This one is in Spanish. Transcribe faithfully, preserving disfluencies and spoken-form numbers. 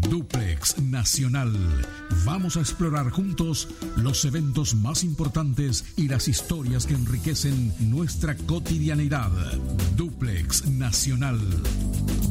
Duplex Nacional. Vamos a explorar juntos los eventos más importantes y las historias que enriquecen nuestra cotidianidad. Duplex Nacional.